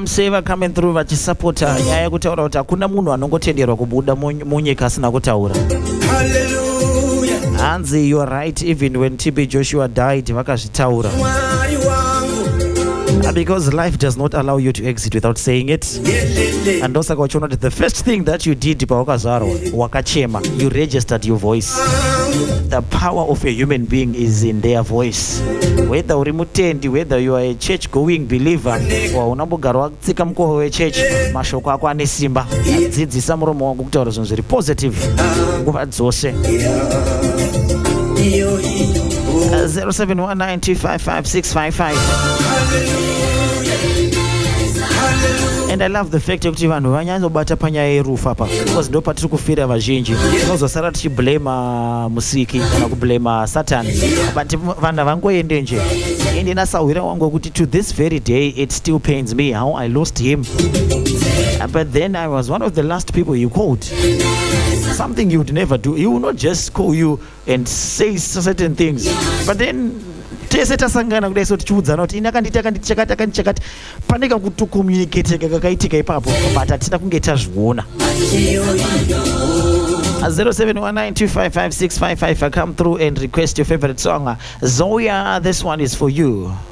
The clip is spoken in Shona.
Seva coming through vachisapota nyaya yekutaura kuti hakuna munhu anongotenderwa kubuda munyika asina kutaura. Hanzi, you are right, even when TB Joshua died vakazvitaura. Because life does not allow you to exit without saying it. And also the first thing that you did wakachema, you registered your voice. The power of a human being is in their voice. Whether urimutendi, whether you are a church going believer or unambogara watsika mukova wechurch, mashoko ako ane simba. Dzidzisa muromo wangu kutaura zvinhu zviri positive nguva dzose. 0719255655. And I love the fact that vanhu vanyanyobata panyaya yerufu apa, because ndo patiri kufira vazhinji. Tinozosara tichiblame musiki kana kublame Satan, but vanhu vangoende nje. Ende nasawira wangu kuti to this very day it still pains me how I lost him. But then I was one of the last people you called. Something you would never do. He will not just call you and say certain things, but then tese tasangana kudai so tichiudzana kuti inakanditi akandichakati paneka kuti communicate kakaitika ipapo, but atina kunge tazviona. 0719255655. Come through and request your favorite song. Zoya, this one is for you.